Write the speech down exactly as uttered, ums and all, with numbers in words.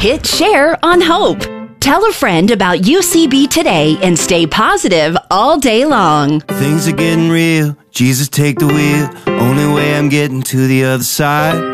hit share on Hope. Tell a friend about U C B today and stay positive all day long. Things are getting real. Jesus, take the wheel. Only way I'm getting to the other side.